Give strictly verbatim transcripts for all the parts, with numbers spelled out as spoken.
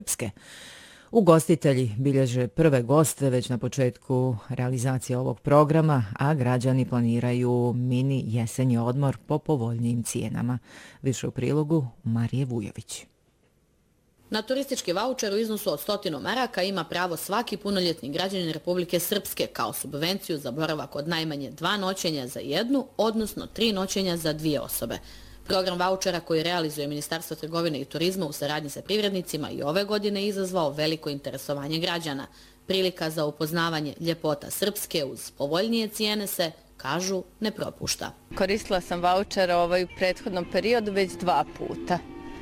Srpske. Ugostitelji bilježe prve goste već na početku realizacije ovog programa, a građani planiraju mini jesenji odmor po povoljnijim cijenama. Više u prilogu Marije Vujović. Na turistički vaučer u iznosu od stotinu maraka ima pravo svaki punoljetni građanin Republike Srpske kao subvenciju za boravak od najmanje dva noćenja za jednu, odnosno tri noćenja za dvije osobe. Program vaučera koji realizuje Ministarstvo trgovine i turizma u saradnji sa privrednicima i ove godine izazvao veliko interesovanje građana. Prilika za upoznavanje ljepota Srpske uz povoljnije cijene se, kažu, ne propušta. Koristila sam vaučer ovaj, u prethodnom periodu već dva puta.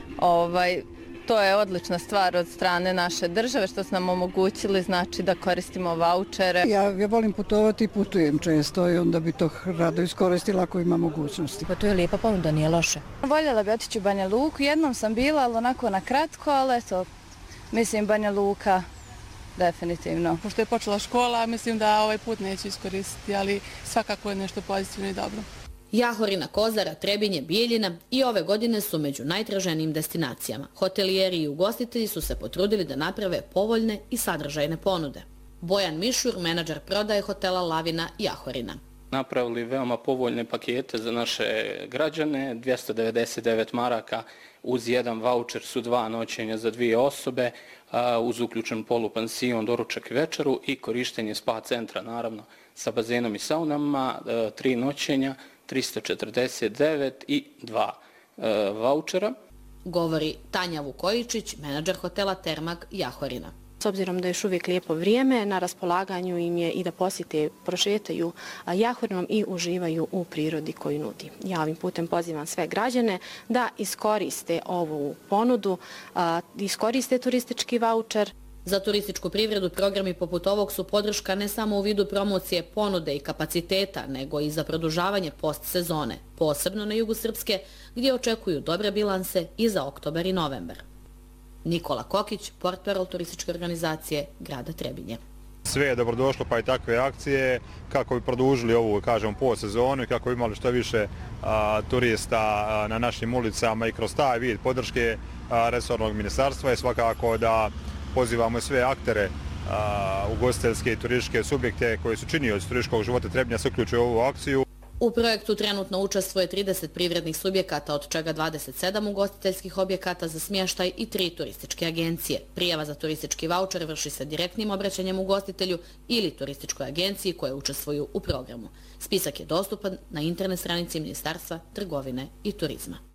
Ovaj, to je odlična stvar od strane naše države što su nam omogućili, znači da koristimo vaučere. Ja, ja volim putovati i putujem često i onda bi to rado iskoristila ako ima mogućnosti. Pa to je lijepa ponuda, nije loše. Voljela bi otići u Banja Luku, jednom sam bila, ali onako na kratko, ali eto, mislim Banja Luka definitivno. Pošto je počela škola, mislim da ovaj put neću iskoristiti, ali svakako je nešto pozitivno i dobro. Jahorina, Kozara, Trebinje, Bijeljina i ove godine su među najtraženijim destinacijama. Hotelijeri i ugostitelji su se potrudili da naprave povoljne i sadržajne ponude. Bojan Mišur, menadžer prodaje hotela Lavina Jahorina. Napravili veoma povoljne pakete za naše građane, dvjesto devedeset devet maraka uz jedan vaučer su dva noćenja za dvije osobe, uz uključen polupansion, doručak i večeru i korištenje spa centra, naravno, sa bazenom i saunama, tri noćenja, tristo četrdeset devet i dva e, vaučera. Govori Tanja Vukojičić, menadžer hotela Termak Jahorina. S obzirom da je još uvijek lijepo vrijeme, na raspolaganju im je i da posjete, prošetaju Jahorinom i uživaju u prirodi koju nudi. Ja ovim putem pozivam sve građane da iskoriste ovu ponudu, iskoriste turistički vaučer. Za turističku privredu programi poput ovog su podrška ne samo u vidu promocije ponude i kapaciteta, nego i za produžavanje postsezone, posebno na jugu Srpske, gdje očekuju dobre bilanse i za oktobar i novembar. Nikola Kokić, portparol turističke organizacije grada Trebinje. Sve je dobrodošlo, pa i takve akcije kako bi produžili ovu, kažemo, postsezonu i kako bi imali što više a, turista a, na našim ulicama i kroz taj vid podrške a, resornog ministarstva je svakako da pozivamo sve aktere, ugostiteljske i turističke subjekte koji su činioci turističkog života Trebinja se uključuju u ovu akciju. U projektu trenutno učestvuje trideset privrednih subjekata, od čega dvadeset sedam ugostiteljskih objekata za smještaj i tri turističke agencije. Prijava za turistički vaučer vrši se direktnim obraćanjem ugostitelju ili turističkoj agenciji koje učestvuju u programu. Spisak je dostupan na internet stranici Ministarstva trgovine i turizma.